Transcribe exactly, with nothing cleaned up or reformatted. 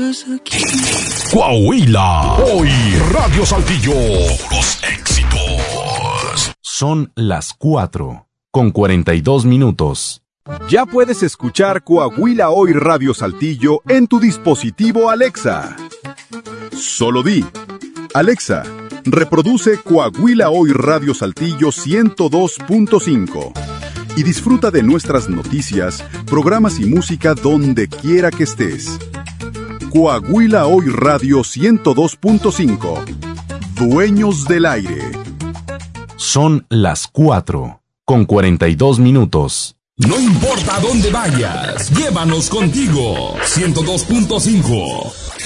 Coahuila, hoy Radio Saltillo, los éxitos. Son las cuatro, con cuarenta y dos minutos. Ya puedes escuchar Coahuila Hoy Radio Saltillo en tu dispositivo Alexa. Solo di, Alexa, reproduce Coahuila Hoy Radio Saltillo ciento dos punto cinco y disfruta de nuestras noticias, programas y música donde quiera que estés. Coahuila Hoy Radio ciento dos punto cinco. Dueños del aire. Son las cuatro, con cuarenta y dos minutos. No importa dónde vayas, llévanos contigo. ciento dos punto cinco.